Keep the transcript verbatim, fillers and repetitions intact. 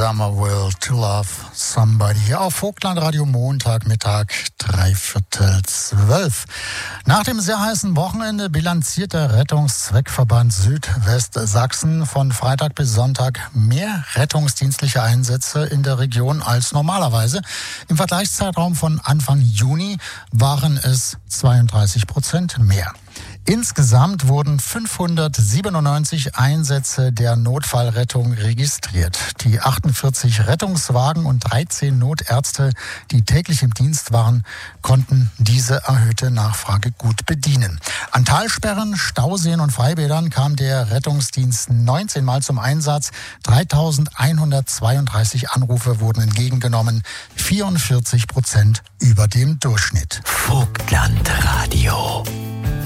Summer World to Love Somebody hier auf Vogtlandradio, Montagmittag, dreiviertel zwölf. Nach dem sehr heißen Wochenende bilanziert der Rettungszweckverband Südwestsachsen von Freitag bis Sonntag mehr rettungsdienstliche Einsätze in der Region als normalerweise. Im Vergleichszeitraum von Anfang Juni waren es zweiunddreißig Prozent mehr. Insgesamt wurden fünfhundertsiebenundneunzig Einsätze der Notfallrettung registriert. Die achtundvierzig Rettungswagen und dreizehn Notärzte, die täglich im Dienst waren, konnten diese erhöhte Nachfrage gut bedienen. An Talsperren, Stauseen und Freibädern kam der Rettungsdienst neunzehn Mal zum Einsatz. dreitausendeinhundertzweiunddreißig Anrufe wurden entgegengenommen, vierundvierzig Prozent über dem Durchschnitt. Vogtlandradio.